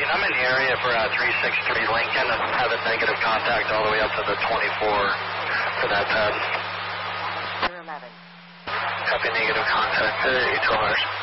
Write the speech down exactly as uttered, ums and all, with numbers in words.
I'm in the area for uh, three six three Lincoln and have a negative contact all the way up to the twenty-four for that pad. eleven. Copy negative contact, uh, eight twelve hours.